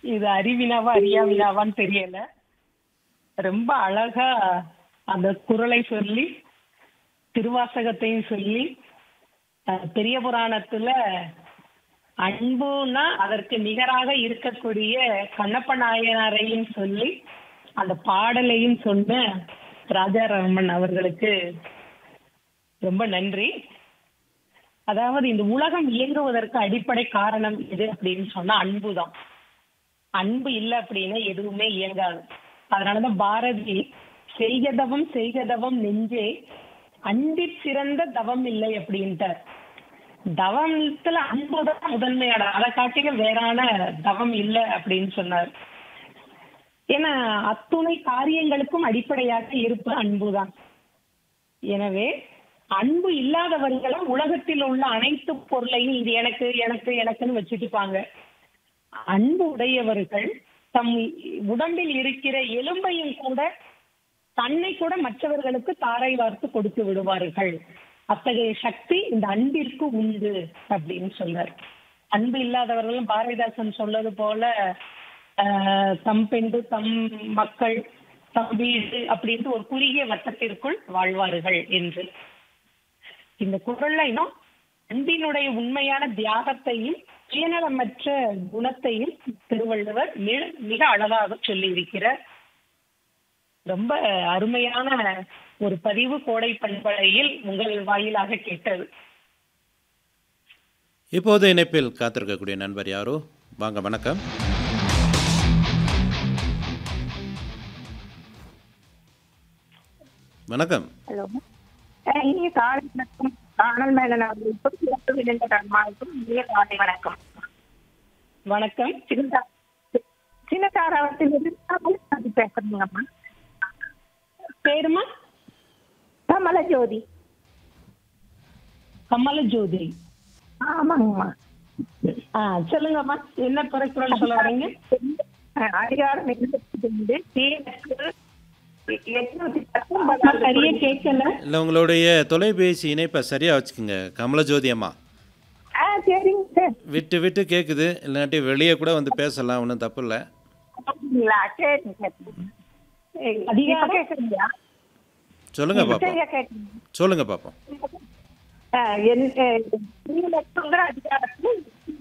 இது அறிவினாவா அறியாவினாவான்னு தெரியல. ரொம்ப அழகா அந்த குறளை சொல்லி திருவாசகத்தையும் சொல்லி பெரிய புராணத்துல அன்புனா அதற்கு நிகராக இருக்கக்கூடிய கண்ணப்ப நாயனாரையும் சொல்லி அந்த பாடலையும் சொன்ன ராஜாராமன் அவர்களுக்கு ரொம்ப நன்றி. அதாவது இந்த உலகம் இயங்குவதற்கு அடிப்படை காரணம் எது அப்படின்னு சொன்னா அன்புதான். அன்பு இல்லை அப்படின்னா எதுவுமே இயங்காது. அதனாலதான் பாரதி செய்கதவம் செய்கதவம் நெஞ்சே அன்பிற் சிறந்த தவம் இல்லை அப்படின்ட்டார். தவத்துல அன்புதான் முதன்மையான, அதை காட்டிலும் வேறான தவம் இல்லை அப்படின்னு சொன்னார். ஏன்னா அத்துணை காரியங்களுக்கும் அடிப்படையாக இருப்பது அன்புதான். எனவே அன்பு இல்லாதவர்களும் உலகத்தில் உள்ள அனைத்து பொருளையும் இது எனக்கு எனக்கு எனக்குன்னு வச்சுட்டுப்பாங்க. அன்பு உடையவர்கள் தம் உடம்பில் இருக்கிற எலும்பையும் கூட தன்னை கூட மற்றவர்களுக்கு தாரை வார்த்து கொடுத்து விடுவார்கள். அத்தகைய சக்தி இந்த அன்பிற்கு உண்டு அப்படின்னு சொல்றார். அன்பு இல்லாதவர்களும் பாரதிதாசன் சொல்லது போல தம் பெண்டு தம் மக்கள் தம் வீடு அப்படின்ட்டு ஒரு குறுகிய வட்டத்திற்குள் வாழ்வார்கள் என்று இந்த குறள்ல இன்னும் அன்பினுடைய உண்மையான தியாகத்தையும் சுயநலமற்ற குணத்தையும் திருவள்ளுவர் மிக அழகாக சொல்லி இருக்கிறார். ரொம்ப அருமையான ஒரு பதிவு கோடை பண்பலையில் உங்கள் வாயிலாக கேட்டது. இப்போது இணைப்பில் காத்திருக்கக்கூடிய நண்பர் யாரோ? வாங்க, வணக்கம். வணக்கம். ஹலோ, இனிய காலை வணக்கம். காணல் மேலன் அவர்களுக்கும் இணைந்த கர்மாவுக்கும் இனிய காலை வணக்கம். வணக்கம். சின்னதாராவத்தில் பேசுறீங்கம்மா. பேருமா? கமலஜோதி. கமலஜோதி. ஆமாங்கம்மா. சொல்லுங்கம்மா, என்ன குறைக்குறள் சொல்ல வரீங்க? அதிகாரம் சரியா கேட்கல. இல்லை, உங்களுடைய தொலைபேசி இணைப்பை சரியாக வச்சுக்கோங்க கமலஜோதி அம்மா. சரிங்க சார். விட்டு விட்டு கேட்குது. இல்லாட்டி வெளியே கூட வந்து பேசலாம், ஒன்றும் தப்பு இல்லை. சொல்லுங்க பாப்போம், சொல்லுங்க பாப்போம். அதிகாரத்தில்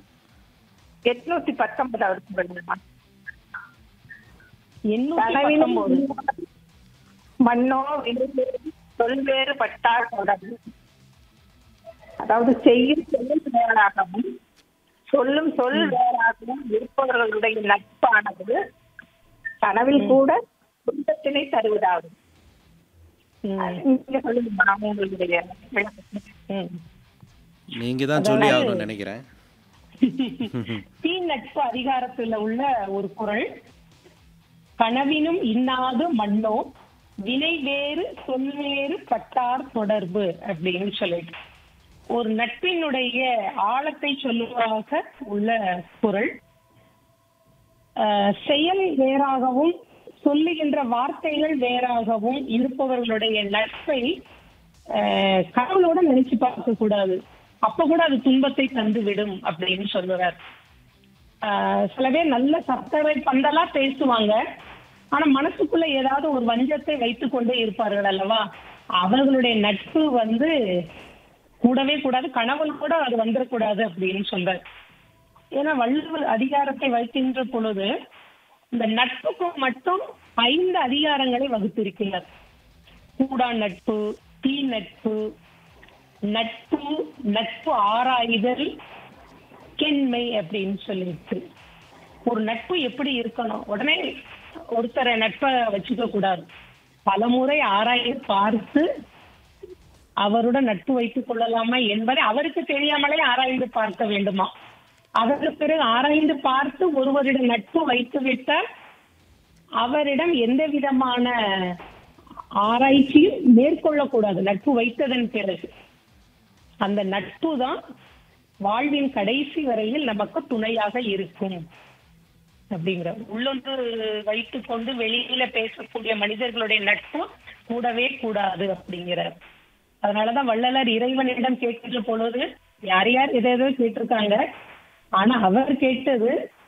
819 மண்ணோ சொல்வேறு பட்டார் தொடர்பு. அதாவது செய்யும் சொல் வேறாகவும் சொல்லும் சொல் வேறாகவும் இருப்பவர்களுடைய நட்பானது கனவில் கூட துன்பத்தினை தருவதாகும். நீங்க தான் சொல்லி ஆகணும்னு நினைக்கிறேன். தீ நட்பு அதிகாரத்துல உள்ள ஒரு குறள், கனவினும் இன்னாது மண்ணோ வினை வேறு சொல்வேறு பட்டார் தொடர்பு அப்படின்னு சொல்லிட்டு ஒரு நட்பினுடைய ஆழத்தை சொல்லுவதாக உள்ள குறள். செயல் வேறாகவும் சொல்லுகின்ற வார்த்தைகள் வேறாகவும் இருப்பவர்களுடைய நட்பை கடவுளோட நினைச்சு பார்க்க கூடாது. அப்ப கூட அது துன்பத்தை தந்து விடும் அப்படின்னு சொல்லுவார். சில பேர் நல்ல சர்க்கரை பந்தலா பேசுவாங்க, ஆனா மனசுக்குள்ள ஏதாவது ஒரு வஞ்சத்தை வைத்துக் கொண்டே இருப்பார்கள் அல்லவா? அவர்களுடைய நட்பு கூடவே கூடாது, கனவுல கூட அது வந்துடக்கூடாது அப்படின்னு சொல்றார். ஏன்னா வள்ளுவர் அதிகாரத்தை வைக்கின்ற பொழுது இந்த நட்புக்கு மட்டும் 5 அதிகாரங்களை வகுத்திருக்கிறார். கூடா நட்பு, தீ நட்பு, நட்பு, நட்பு ஆராய்தல், கெண்மை அப்படின்னு சொல்லிட்டு ஒரு நட்பு எப்படி இருக்கணும். உடனே ஒருத்தரை நட்பை வச்சுக்க கூடாது. பலமுறை ஆராய்ந்து பார்த்து அவருடன் நட்பு வைத்துக் கொள்ளலாமா என்பதை அவருக்கு தெரியாமலே ஆராய்ந்து பார்க்க வேண்டுமா. அதற்கு பிறகு ஆராய்ந்து பார்த்து ஒருவரிடம் நட்பு வைத்து விட்டால் அவரிடம் எந்த விதமான ஆராய்ச்சியும் மேற்கொள்ளக்கூடாது. நட்பு வைத்ததன் பிறகு அந்த நட்பு தான் வாழ்வின் கடைசி வரையில் நமக்கு துணையாக இருக்கும் அப்படிங்கிற. உள்ளொன்று வைத்துக் கொண்டு வெளியில பேசக்கூடிய மனிதர்களுடைய நட்பு கூடவே கூடாது அப்படிங்கிறார். அதனாலதான் வள்ளலார் இறைவனிடம் கேட்கின்ற பொழுது யார் யார் எதோ கேட்டிருக்காங்க, ஆனா அவர் கேட்டது